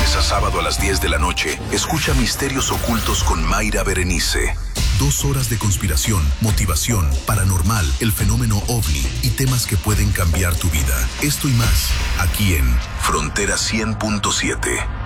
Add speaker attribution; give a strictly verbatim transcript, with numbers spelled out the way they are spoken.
Speaker 1: lunes a sábado a las diez de la noche, escucha Misterios Ocultos con Mayra Berenice. Dos horas de conspiración, motivación, paranormal, el fenómeno ovni y temas que pueden cambiar tu vida. Esto y más, aquí en Frontera cien punto siete.